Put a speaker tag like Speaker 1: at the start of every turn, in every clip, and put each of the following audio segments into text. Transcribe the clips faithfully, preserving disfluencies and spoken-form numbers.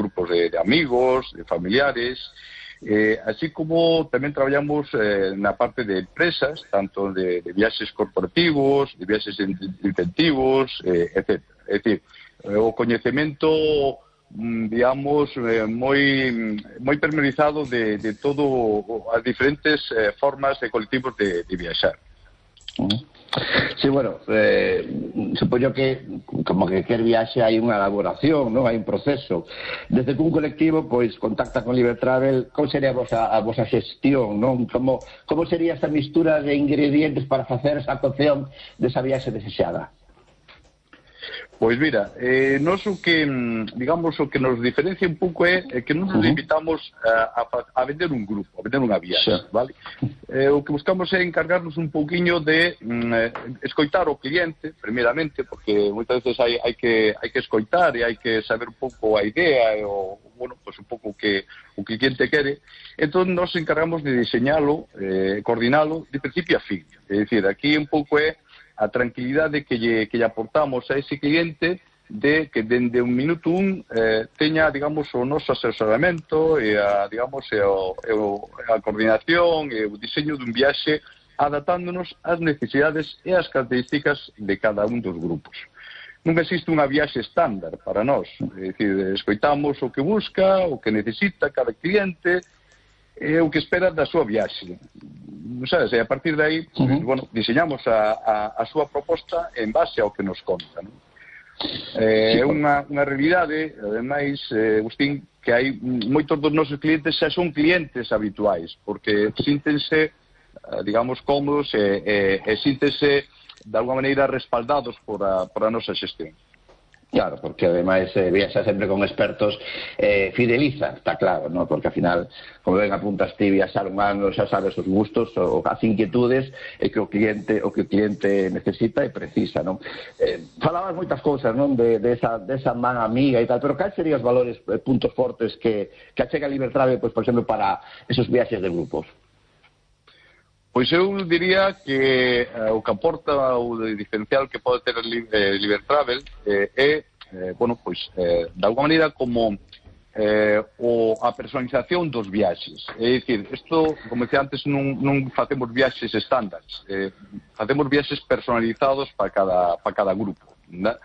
Speaker 1: grupos de, de amigos, de familiares, eh, así como tamén traballamos eh, na parte de empresas, tanto de, de viaxes corporativos, de viaxes incentivos, eh, etcétera. É dicir, o coñecemento, digamos, eh, moi moi permerizado de, de todo as diferentes eh, formas de colectivos de, de viaxar.
Speaker 2: Uh-huh. Sí, bueno, eh, supoño que como que quer viaxe hai unha elaboración, non? Hai un proceso. Desde que un colectivo pois contacta con Libertravel, como sería a vosa, a vosa xestión, non? Como, como sería esa mistura de ingredientes para facer esa cocción desa viaxe desexada?
Speaker 1: Pois mira, eh, nos o que, digamos, o que nos diferencia un pouco é, é que non nos limitamos a, a, a vender un grupo, a vender unha viaxe, vale? Eh, o que buscamos é encargarnos un pouquiño de mm, escoitar o cliente, primeiramente, porque moitas veces hai, hai, que, hai que escoitar e hai que saber un pouco a idea e o, bueno, pues un pouco o que o que o cliente quere. Entón, nos encargamos de diseñalo, eh, coordinalo, de principio a fin. É dicir, aquí un pouco é a tranquilidade que lle, que lle aportamos a ese cliente de que dende un minuto un eh, teña, digamos, o noso asesoramento e a, digamos, e o, e o, a coordinación e o diseño dun viaxe adaptándonos ás necesidades e ás características de cada un dos grupos. Non existe unha viaxe estándar para nós, é dicir, escoitamos o que busca, o que necesita cada cliente e o que espera da súa viaxe. Sabes? E a partir de aí, uh-huh. bueno, diseñamos a, a, a súa proposta en base ao que nos conta, non? É eh, unha, unha realidade, ademais, eh, Agustín, que hai moitos dos nosos clientes xa son clientes habituais, porque síntense, digamos, cómodos e, e, e síntense de alguma maneira respaldados por a, por a nosa xestión.
Speaker 2: Claro, porque ademais eh, viaxa sempre con expertos, eh, fideliza, está claro, ¿no? Porque ao final, como ben apuntas ti, viaxar un ano, xa sabes os gustos, o, as inquietudes e que o cliente o que o cliente necesita e precisa, non? Eh, falabas moitas cousas, non? De, de, esa, de esa man amiga e tal, pero cal serían os valores, eh, puntos fortes que, que achega Libertravel, pois, por exemplo, para esos viaxes de grupos?
Speaker 1: Pois eu diría que uh, o que aporta o diferencial que pode ter eh, Libertravel eh, é, eh, bueno, pois, eh, de alguma maneira como eh, o, a personalización dos viaxes. É dicir, isto, como decía antes, non, non facemos viaxes estándares, eh, facemos viaxes personalizados para cada, para cada grupo, ¿verdad?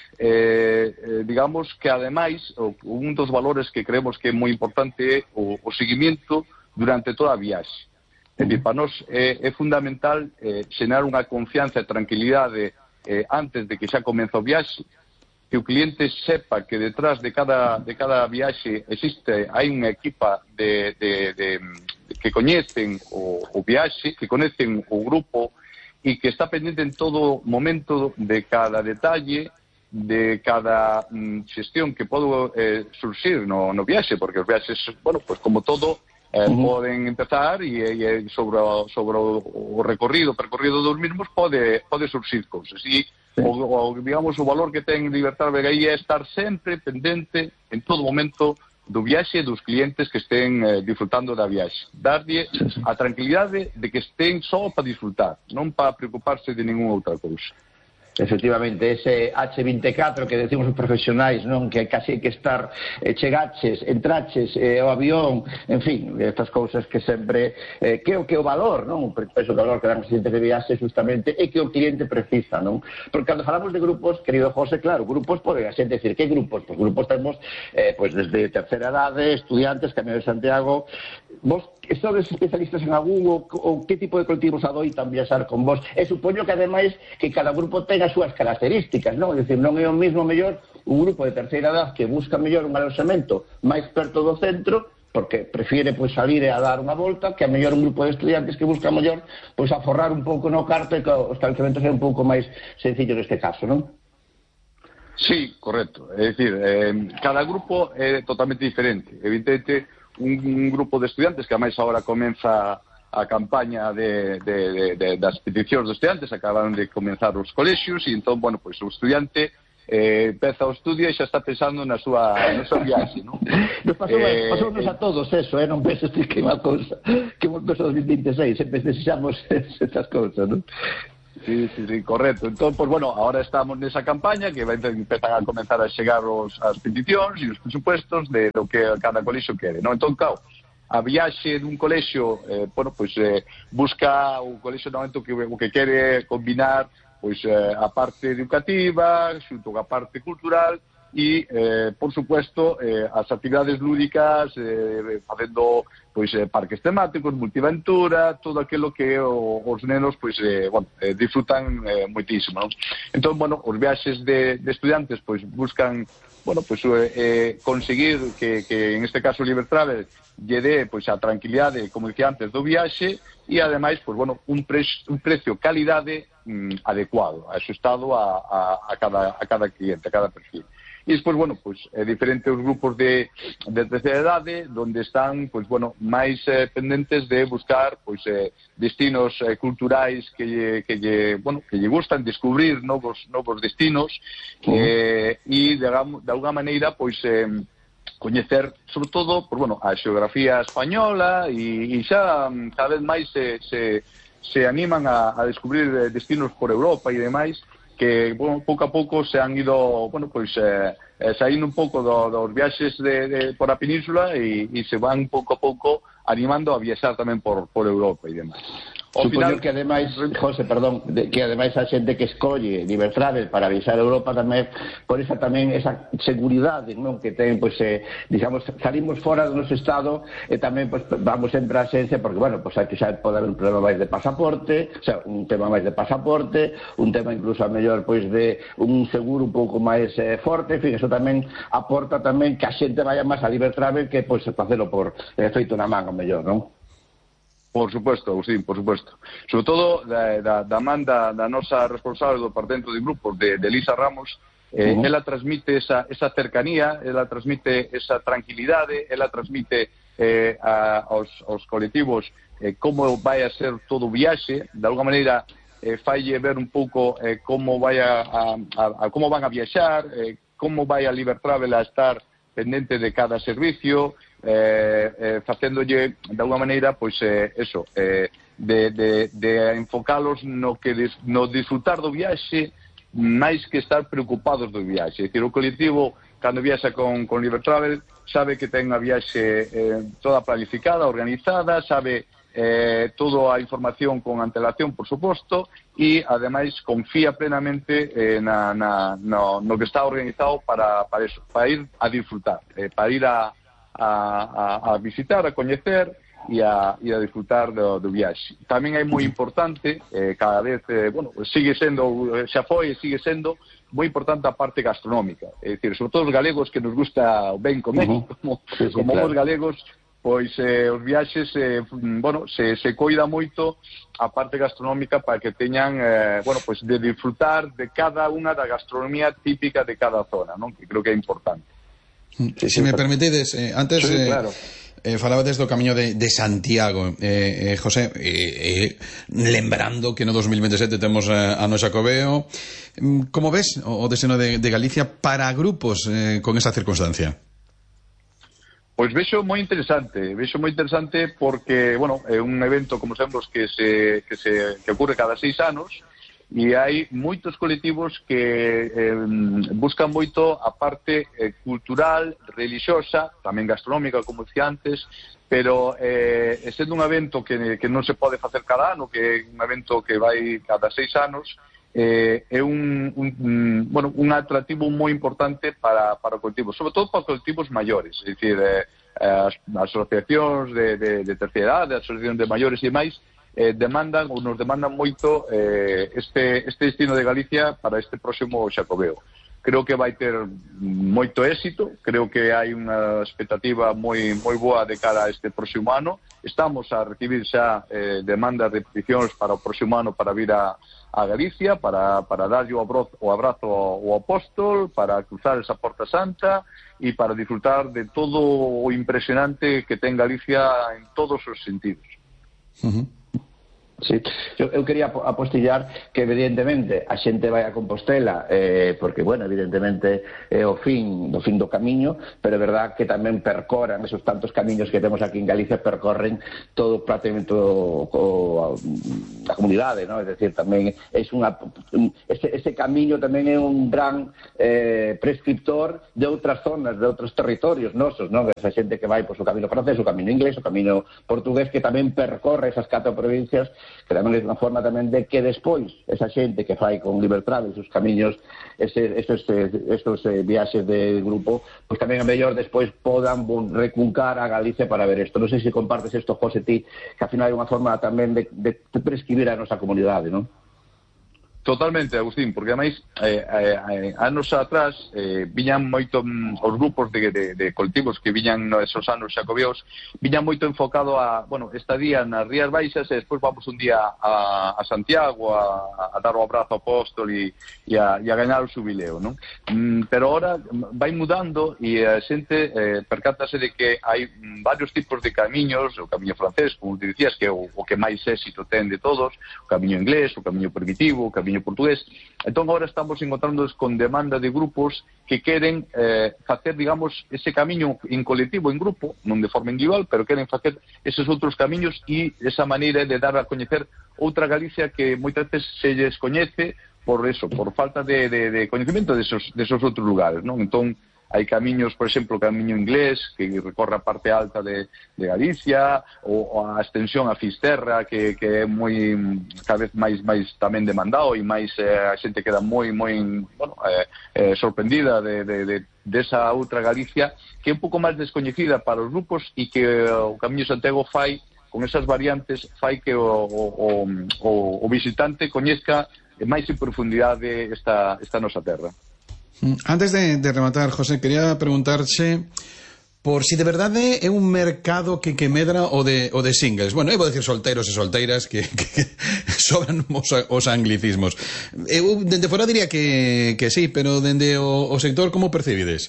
Speaker 1: Eh, eh, digamos que, ademais, o, un dos valores que creemos que é moi importante é o, o seguimiento durante toda a viaxe. É dicir, para nós é, é fundamental eh, xerar unha confianza e tranquilidade eh, antes de que xa comeza o viaxe, que o cliente sepa que detrás de cada, de cada viaxe existe, hai unha equipa de, de, de, de, que coñecen o, o viaxe, que coñecen o grupo e que está pendente en todo momento de cada detalle, de cada mm, xestión que pode eh, surxir no, no viaxe, porque os viaxes, bueno, pues como todo, Eh, uh-huh. poden empezar e, e sobre, o, sobre o, o recorrido, percorrido dos mismos pode, pode surxir cousas. E, sí. o, o, digamos, o valor que ten Libertravel aí é estar sempre pendente en todo momento do viaxe e dos clientes que estén eh, disfrutando da viaxe. Darlle a tranquilidade de que estén só para disfrutar, non para preocuparse de ninguna outra cousa.
Speaker 2: Efectivamente, ese hache vinte e catro que decimos os profesionais, non? Que casi hai que estar eh, chegaches, entraches eh, o avión, en fin, estas cousas que sempre eh, que o que o valor, non? O preso valor que dan os clientes de viaxe justamente é que o cliente precisa, non? Porque cando falamos de grupos, querido José, claro, grupos pode a xente decir, que grupos? Pois grupos temos eh, pois desde terceira idade, estudiantes, Camiño de Santiago. Vos sodes especialistas en algún ou, ou que tipo de colectivos adoitan viaxar con vos? E supoño que ademais que cada grupo ten as súas características, non? É dicir, non é o mismo mellor un grupo de terceira edad que busca mellor un aloxamento máis perto do centro, porque prefiere pois salir a dar unha volta, que a mellor un grupo de estudiantes que busca mellor pois aforrar un pouco no carto e que os aloxamentos é un pouco máis sencillo neste caso, non?
Speaker 1: Sí, correcto. É dicir, eh, cada grupo é totalmente diferente. Evidentemente, un, un grupo de estudiantes que ademais agora comeza a campaña de, de, de, de, das peticións dos estudiantes, acaban de comenzar os colexios e entón, bueno, pois o estudiante eh, empeza o estudio e xa está pensando na súa, na súa viaxe, non?
Speaker 2: Nos pasou, eh, pasounos a todos eso, eh? Non penses que é unha cousa que volvemos ao dos mil vinte e seis, sempre desexamos esas cousas, non?
Speaker 1: Sí, sí, sí, correcto. Entón, pues bueno, ahora estamos nesa campaña que vai empezar a comenzar a chegar os, as peticións e os presupuestos de lo que cada colexio quere, non? Entón, claro, a viaxe dun colexio, eh, bueno, pois eh, busca o colexio no momento que o que quere combinar pois eh, a parte educativa xunto a parte cultural e, eh, por supuesto, eh, as actividades lúdicas, eh, facendo pois eh, parques temáticos, multiventura, todo aquilo que o, os nenos pois eh, bueno, eh, disfrutan eh, moitísimo, non? Entón, bueno, os viaxes de, de estudiantes pois buscan, bueno, pois eh, eh, conseguir que, que en este caso Liber Travel lle dé pois a tranquilidade, como dicía antes, do viaxe e ademais, pois bueno, un, pre un precio calidade mm, adecuado, axustado a, a, a, cada, a cada cliente, a cada perfil. E despois, bueno, pois, eh, diferentes grupos de, de terceira idade, donde están, pois, bueno, máis eh, pendentes de buscar, pois, eh, destinos eh, culturais que lle, que lle, bueno, que lle gustan, descubrir novos, novos destinos, uh -huh. eh, e, de, de alguna maneira, pois, eh, coñecer, sobre todo, pois, bueno, a xeografía española e, e xa cada vez máis se, se, se animan a, a descubrir destinos por Europa e demais, que, bueno, pouco a pouco se han ido, bueno, pois, eh, eh, saindo un pouco do, dos viaxes de, de, por a península e, e se van pouco a pouco animando a viaxar tamén por, por Europa e demais.
Speaker 2: Ao Supoño final, que ademais, José, perdón, de, que ademais a xente que escolle Liber Travel para viaxar a Europa tamén, por esa tamén esa seguridade, non, que ten, pois, eh, digamos, salimos fora do noso estado e tamén, pois, vamos sempre á xencia, porque, bueno, pois, aquí xa pode haber un problema máis de pasaporte, o sea, un tema máis de pasaporte, un tema incluso a mellor, pois, de un seguro un pouco máis eh, forte, en fin, eso tamén aporta tamén que a xente vaya máis a Liber Travel que, pois, facelo por eh, feito na man, o mellor, non?
Speaker 1: Por supuesto, Agustín, por supuesto. Sobre todo da, da, da man da, da nosa responsable do Departamento de Grupos, de, de Elisa Ramos, eh, uh -huh. ela transmite esa, esa cercanía, ela transmite esa tranquilidade, ela transmite eh, a, aos, aos colectivos eh, como vai a ser todo o viaxe, de alguna maneira eh, falle ver un pouco eh, como vai a, a, a, a como van a viaxar, eh, como vai a Liber Travel a estar pendente de cada servicio, eh, eh, facéndolle de alguna maneira, pois, eh, eso, eh, de, de, de enfocalos no que dis, no disfrutar do viaxe máis que estar preocupados do viaxe. É dicir, o colectivo, cando viaxa con, con Liber Travel, sabe que ten a viaxe eh, toda planificada, organizada, sabe eh, toda a información con antelación, por suposto, e, ademais, confía plenamente eh, na, na, no, no que está organizado para, para eso, para ir a disfrutar, eh, para ir a A, a, a visitar, a coñecer e a, e a disfrutar do, do viaxe. Tamén é moi importante, eh, cada vez, eh, bueno, sigue sendo, xa foi e sigue sendo moi importante a parte gastronómica. É dicir, sobre todo os galegos que nos gusta ben comer, uh -huh. como, sí, sí, como claro. Os galegos, pois eh, os viaxes, eh, bueno, se, se coida moito a parte gastronómica para que teñan, eh, bueno, pois de disfrutar de cada unha da gastronomía típica de cada zona, non? Que creo que é importante.
Speaker 3: Sí, si me permitedes, eh, antes
Speaker 1: sí, claro.
Speaker 3: eh, eh, falaba desde o camiño de, de Santiago, eh, eh, José, eh, eh, lembrando que no dos mil veintisiete temos eh, ano Xacobeo. Como ves o, o destino de, de Galicia para grupos eh, con esa circunstancia?
Speaker 1: Pois vexo moi interesante, vexo moi interesante porque, bueno, é un evento, como sabemos, que se, que se que ocurre cada seis anos. E hai moitos colectivos que eh, buscan moito a parte eh, cultural, religiosa, tamén gastronómica, como dicía antes, pero eh, sendo un evento que, que non se pode facer cada ano, que é un evento que vai cada seis anos, eh, é un, un, bueno, un atractivo moi importante para, para colectivos, sobre todo para colectivos maiores, é dicir, eh, as, as asociacións de, de, de terceira idade, as asociacións de maiores e máis, Eh, demandan ou nos demandan moito eh, este, este destino de Galicia para este próximo Xacobeo. Creo que vai ter moito éxito, creo que hai unha expectativa moi moi boa de cara a este próximo ano. Estamos a recibir xa eh, demandas de peticións para o próximo ano para vir a, a Galicia, para, para darlle o abrazo, o abrazo ao apóstol, para cruzar esa Porta Santa e para disfrutar de todo o impresionante que ten Galicia en todos os sentidos.
Speaker 3: Uh-huh.
Speaker 2: Sí. Eu, eu quería apostillar que evidentemente a xente vai a Compostela eh, porque, bueno, evidentemente é o fin do fin do camiño, pero é verdad que tamén percorran esos tantos camiños que temos aquí en Galicia, percorren todo prácticamente o, o, a comunidade, ¿no? É dicir, tamén é unha ese, ese camiño tamén é un gran eh, prescriptor de outras zonas, de outros territorios nosos, ¿no? Esa xente que vai pois, o camiño francés, o camiño inglés, o camiño portugués, que tamén percorre esas catro provincias, que tamén é unha forma tamén de que despois esa xente que fai con Libertravel os camiños, ese, esos, esos eh, viaxes de grupo, pois tamén a mellor despois podan bon, recuncar a Galicia para ver isto. Non sei se compartes isto, José, ti, que ao final é unha forma tamén de, de, de prescribir a nosa comunidade, non?
Speaker 1: Totalmente, Agustín, porque ademais eh, eh, anos atrás eh, viñan moito mm, os grupos de, de, de colectivos que viñan esos anos xacobeos, viñan moito enfocado a, bueno, estadía nas Rías Baixas e despois vamos un día a, a Santiago a, a dar o abrazo ao apóstol e, e, a, e a gañar o xubileo, non? Mm, pero ahora vai mudando e a xente eh, percátase de que hai varios tipos de camiños, o camiño francés, como te dicías, que é o, o que máis éxito ten de todos, o camiño inglés, o camiño primitivo, o camiño portugués. Entón agora estamos encontrándonos con demanda de grupos que queren eh, facer, digamos, ese camiño en colectivo, en grupo, non de forma individual, pero queren facer esos outros camiños e esa maneira de dar a coñecer outra Galicia que moitas veces se lles coñece por eso, por falta de, de, de coñecemento desos, desos outros lugares, non? Entón hai camiños, por exemplo, o camiño inglés que recorre a parte alta de, de Galicia, ou, ou a extensión a Fisterra que, que é moi cada vez máis máis tamén demandado e máis eh, a xente queda moi moi bueno, eh, eh, sorprendida de, de, de desa outra Galicia que é un pouco máis descoñecida para os grupos e que o Camiño Santiago fai con esas variantes fai que o, o, o, o visitante coñezca máis en profundidade esta, esta nosa terra.
Speaker 3: Antes de, de rematar, José, quería preguntarse por si de verdade é un mercado que, que medra o de, o de singles. Bueno, eu vou decir solteiros e solteiras que, que, que sobran os, os anglicismos. Eu dende fora diría que, que sí, pero dende o, o sector como percibides?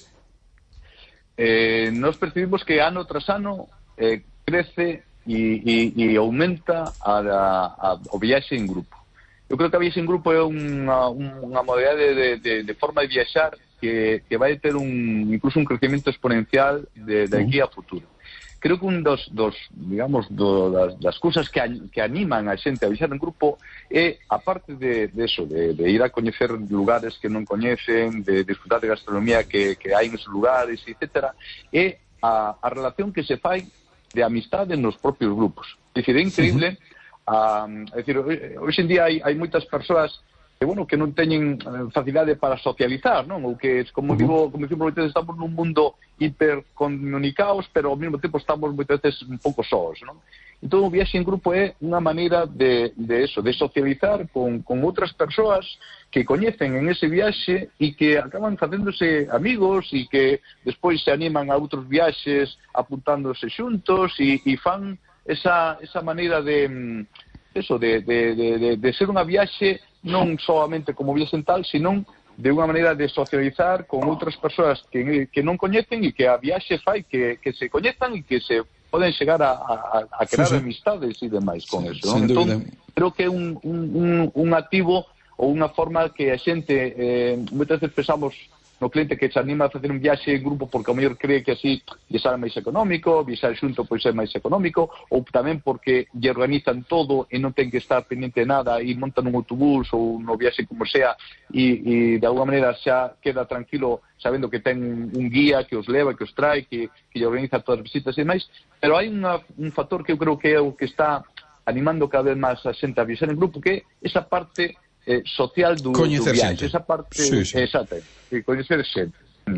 Speaker 1: Eh, nos percibimos que ano tras ano eh, crece e, e, e aumenta a, a, a, o viaxe en grupo. Eu creo que a viaxe en grupo é unha, unha modalidade de, de, de forma de viaxar que, que vai ter un, incluso un crecimiento exponencial de, de aquí a futuro. Creo que un dos, dos digamos, do, das, das cousas que, a, que animan a xente a viaxar en grupo é, aparte de, de eso, de, de ir a coñecer lugares que non coñecen, de disfrutar de gastronomía que, que hai nesos lugares, etcétera, é a, a relación que se fai de amistade nos propios grupos. É dicir, é increíble. Uh-huh. Um, é dicir, hoxe en día hai, hai moitas persoas que, bueno, que non teñen facilidade para socializar, non? Ou que, como uh-huh. digo, como dicimos, estamos nun mundo hipercomunicados, pero ao mesmo tempo estamos moitas veces un pouco sós, non? Entón o viaxe en grupo é unha maneira de, de eso, de socializar con, con outras persoas que coñecen en ese viaxe e que acaban facéndose amigos e que despois se animan a outros viaxes apuntándose xuntos e, e fan esa, esa maneira de eso, de, de, de, de ser unha viaxe non solamente como viaxe tal, sino de unha maneira de socializar con outras persoas que, que non coñecen e que a viaxe fai que, que se coñezan e que se poden chegar a, a, a crear sí, sí. amistades e demais con eso, non? Entón, creo que é un, un, un activo ou unha forma que a xente eh, moitas veces pensamos no cliente que se anima a facer un viaxe en grupo porque o mellor cree que así lle sale máis económico, viaxar xunto pois é máis económico, ou tamén porque lle organizan todo e non ten que estar pendiente de nada e montan un autobús ou no viaxe como sea e, e de alguma maneira xa queda tranquilo sabendo que ten un guía que os leva, que os trae, que, que lle organiza todas as visitas e demais, pero hai unha, un factor que eu creo que é o que está animando cada vez máis a xente a viaxar en grupo, que é esa parte Eh, social do, do viaxe, esa parte sí, sí. Exacta, de coñecer xente. Mm.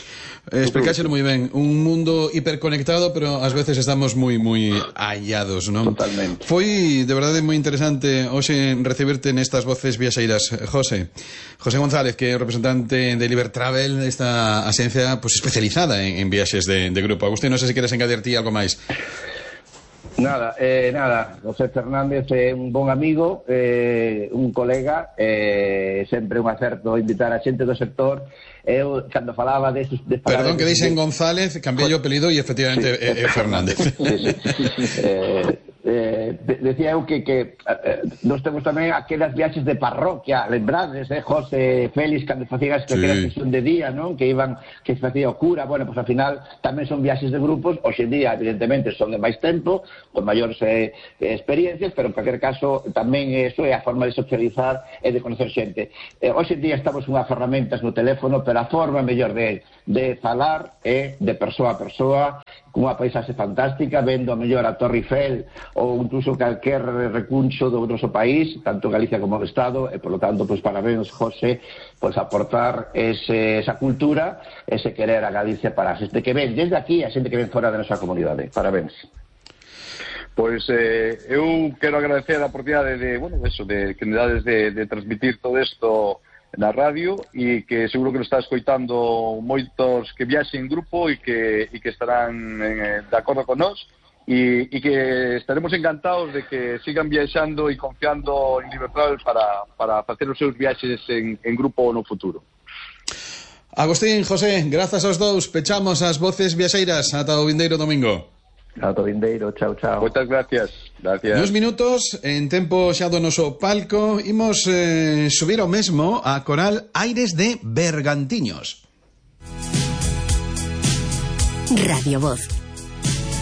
Speaker 3: Eh, Explicáxelo moi ben, un mundo hiperconectado, pero ás veces estamos moi moi hallados, non?
Speaker 2: Totalmente.
Speaker 3: Foi de verdade moi interesante hoxe recibirte nestas voces viaxeiras, José. José González, que é o representante de Libertravel, esta axencia pues, especializada en, en viaxes de, de grupo. Agustín, non sei se queres engadir ti algo máis.
Speaker 2: Nada, eh, nada, José Fernández é un bon amigo, eh, un colega, eh, sempre un acerto invitar a xente do sector. Eu, cando falaba de... de
Speaker 3: Perdón, que dixen González, cambiei o apelido e efectivamente sí. é, é Fernández.
Speaker 2: Sí, sí. eh, eh, eh, de, decía eu que, que eh, nós temos tamén aquelas viaxes de parroquia, lembrades, eh, José Félix, cando facían esta sí. sesión de día, non? Que iban, que facía o cura, bueno, pois pues, ao final tamén son viaxes de grupos, hoxe en día, evidentemente, son de máis tempo, con maiores eh, experiencias, pero en calquer caso, tamén eso é a forma de socializar e de conocer xente. Eh, hoxe en día estamos unhas ferramentas no teléfono, pero a forma mellor de, de falar é de persoa a persoa, cunha paisaxe fantástica, vendo a mellor a Torre Eiffel ou incluso calquer recuncho do noso país, tanto Galicia como o Estado, e, por lo tanto, pues, parabéns, José, pues, aportar ese, esa cultura, ese querer a Galicia para a xente que ven desde aquí, a xente que ven fora da nosa comunidade. Parabéns.
Speaker 1: Pois eh, eu quero agradecer a oportunidade de, bueno, eso, de que me dades de, de transmitir todo isto na radio e que seguro que nos está escoitando moitos que viaxen en grupo e que, e que estarán eh, de acordo con nós e, e que estaremos encantados de que sigan viaxando e confiando en Libertravel para, para facer os seus viaxes en, en grupo no futuro.
Speaker 3: Agustín, José, grazas aos dous, pechamos as voces viaxeiras ata o vindeiro domingo.
Speaker 2: Ata o vindeiro, chao, chao.
Speaker 1: Moitas gracias. Gracias.
Speaker 3: Nos minutos, en tempo xa do noso palco, imos eh, subir ao mesmo a coral Aires de Bergantiños.
Speaker 4: Radio Voz.